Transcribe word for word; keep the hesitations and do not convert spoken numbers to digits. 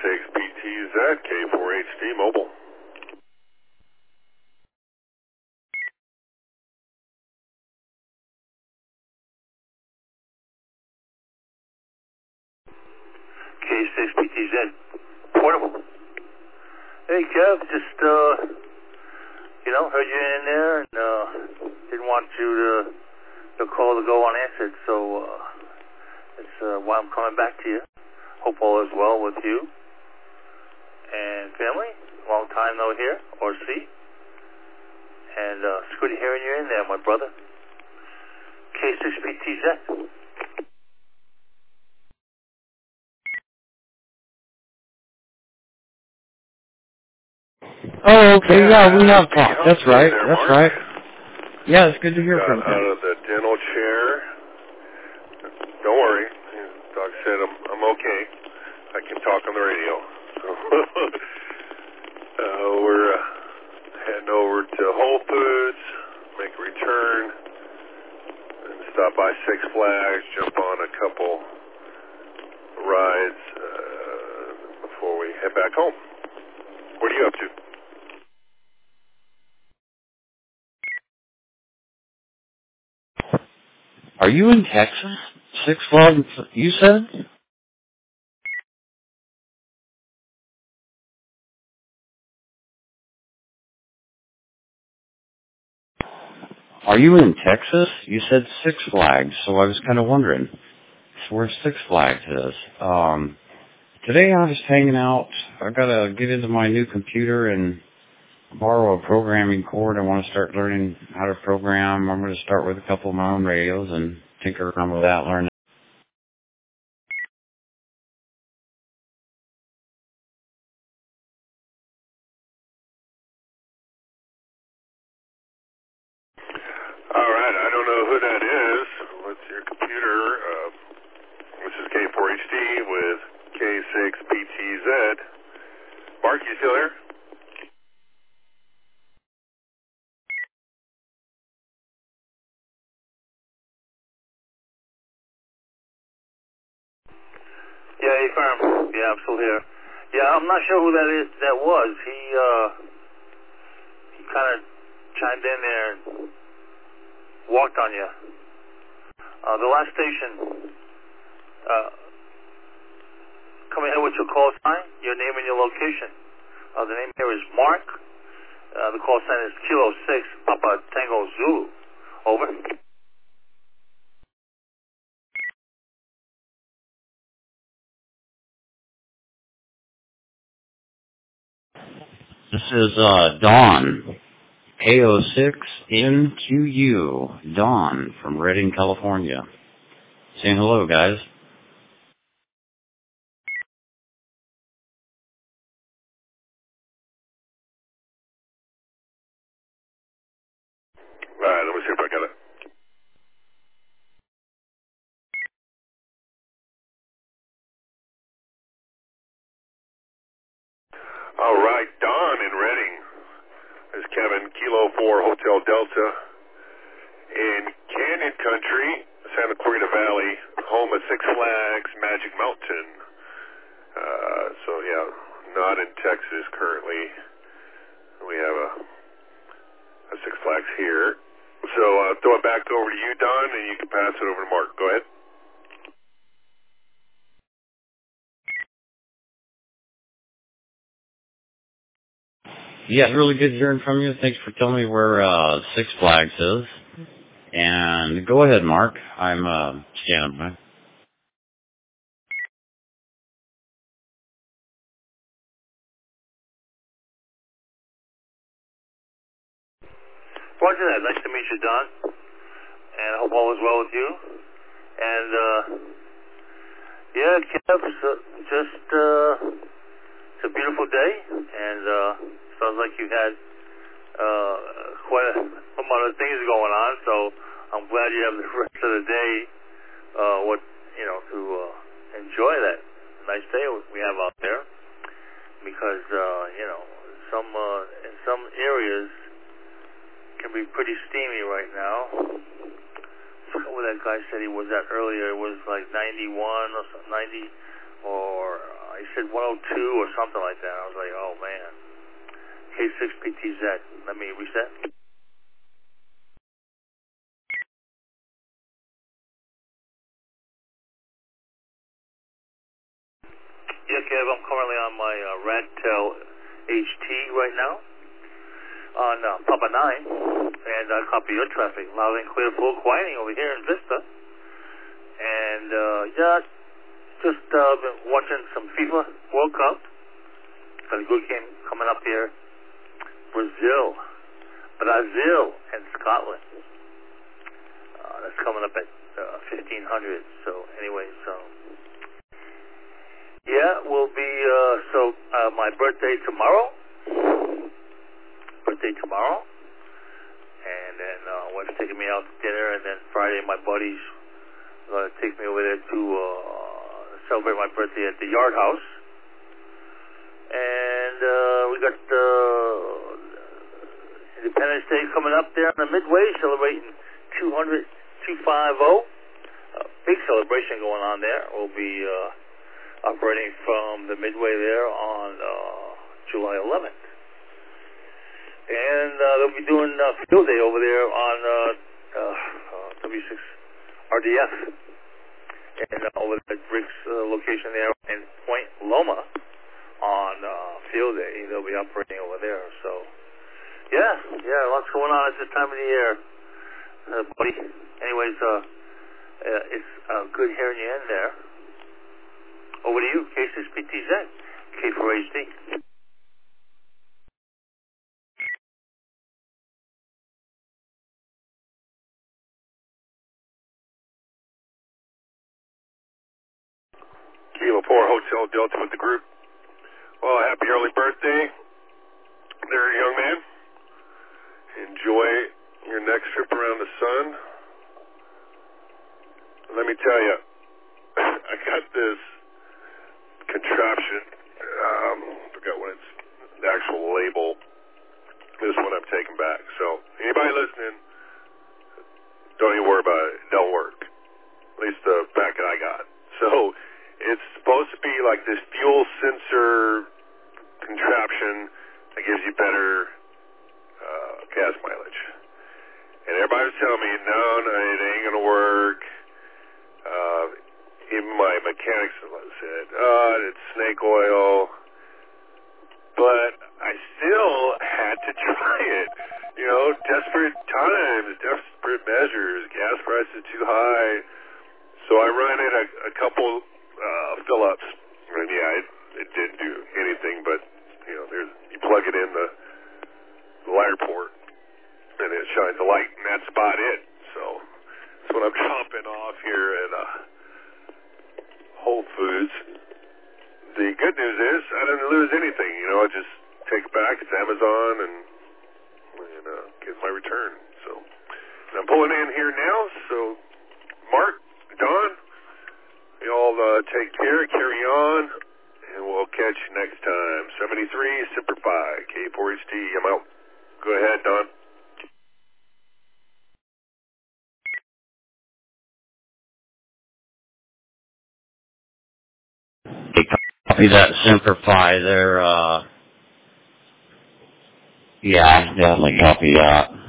six B T Z, K four H D mobile. K six B T Z, portable. Hey, Kev, just, uh, you know, heard you in there and uh, didn't want you to, the call to go unanswered, so uh, it's uh, why I'm coming back to you. Hope all is well with you and family. Long time no hear or see. And uh, it's good hearing you in there, my brother. K six B T Z. Oh, okay, yeah, we have talked. That's right, that's right. Yeah, it's good to hear from you. Got out of the dental chair. Don't worry. Doc said I'm, I'm okay. I can talk on the radio. So uh, we're uh, heading over to Whole Foods, make a return, and stop by Six Flags, jump on a couple rides uh, before we head back home. What are you up to? Are you in Texas? Six Flags, you said? Are you in Texas? You said Six Flags, so I was kind of wondering where Six Flags is. Um, today I was hanging out. I gotta get into my new computer and borrow a programming cord. I want to start learning how to program. I'm going to start with a couple of my own radios and tinker around with that, learn. All right, I don't know who that is. What's your computer? Uh, this is K four H D with K six B T Z. Mark, you still there? Yeah, hey, firm. Yeah, I'm still here. Yeah, I'm not sure who that is. That was. He, uh, he kind of chimed in there and walked on you. Uh, the last station, uh, come ahead with your call sign, your name and your location. Uh, the name here is Mark. Uh, the call sign is Kilo six, Papa Tango Zulu. Over. This is uh, Don, K O six N Q U, Don from Redding, California. Saying hello, guys. All right, let me see if I got it. All right, Don in Redding. This is Kevin, Kilo four Hotel Delta. In Canyon Country, Santa Clarita Valley, home of Six Flags, Magic Mountain. Uh, so, yeah, not in Texas currently. We have a, a Six Flags here. So, uh, throw it back over to you, Don, and you can pass it over to Mark. Go ahead. Yeah, it's really good hearing from you. Thanks for telling me where uh, Six Flags is. And go ahead, Mark. I'm uh, standing by. Roger that. Nice to meet you, Don. And I hope all is well with you. And, uh, yeah, Kev, so just, uh, it's a beautiful day. And, uh, sounds like you had, uh, quite a amount of things going on. So I'm glad you have the rest of the day, uh, what, you know, to, uh, enjoy that nice day we have out there. Because, uh, you know, some, uh, in some areas, can be pretty steamy right now. I forgot what that guy said he was at earlier. It was like ninety-one or something, ninety or he said one oh two or something like that. I was like, oh man. K six P T Z. Let me reset. Yeah, Kev, I'm currently on my uh, Radtel H T right now on uh, Papa nine, and I copy your traffic. Loud and clear, full quieting over here in Vista. And, uh, yeah, just uh, been watching some FIFA World Cup. Got a good game coming up here. Brazil. Brazil and Scotland. Uh, that's coming up at uh, fifteen hundred. So, anyways, um, yeah, we'll be, uh, so, uh, my birthday tomorrow. Birthday tomorrow. And then, uh, wife's taking me out to dinner, and then Friday, my buddies are going to take me over there to, uh, celebrate my birthday at the Yard House. And, uh, we got, uh, Independence Day coming up there on the Midway, celebrating two hundred, two fifty. Uh, big celebration going on there. We'll be, uh, operating from the Midway there on uh, July eleventh. And uh, they'll be doing uh, field day over there on uh, uh, W six R D F. And uh, over at Rick's uh, location there in Point Loma on uh, field day. They'll be operating over there. So, yeah, yeah, lots going on at this time of the year, uh, buddy. Anyways, uh, uh, it's uh, good hearing you in there. Over to you, K six P T Z, K four H D. Kilo four Hotel Delta with the group. Well, happy early birthday there, young man. Enjoy your next trip around the sun. Let me tell you, I got this contraption. Um, forgot what it's, the actual label. This one I'm taking back. So, anybody listening, don't even worry about it. It don't work. At least the packet I got. So, it's supposed to be like this fuel sensor contraption that gives you better uh, gas mileage. And everybody was telling me, no, no, it ain't going to work. Uh, even my mechanics said, oh, it's snake oil. But I still had to try it. You know, desperate times, desperate measures, gas prices too high. So I ran in a, a couple uh, fill-ups. And yeah, it, it didn't do anything but, you know, there's you plug it in the, the lighter port, and it shines a light, and that's about it. So that's what I'm dropping off here at uh, Whole Foods. The good news is I didn't lose anything. You know, I just take it back. It's Amazon, and and uh, get my return. So and I'm pulling in here now. So Mark, Don, you all uh, take care, carry on, and we'll catch you next time. seventy-three Semper Fi, K four H D. I'm out. Go ahead, Don. Copy that Semper Fi there. Uh, yeah, definitely copy that.